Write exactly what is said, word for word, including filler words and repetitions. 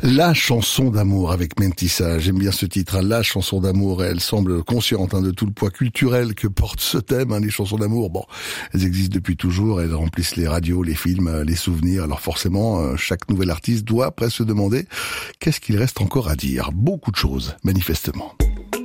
La chanson d'amour avec Mentissa, j'aime bien ce titre, La chanson d'amour, et elle semble consciente hein, de tout le poids culturel que porte ce thème, hein, les chansons d'amour. Bon, elles existent depuis toujours, elles remplissent les radios, les films, les souvenirs, alors forcément, chaque nouvel artiste doit presque se demander qu'est-ce qu'il reste encore à dire. Beaucoup de choses, manifestement.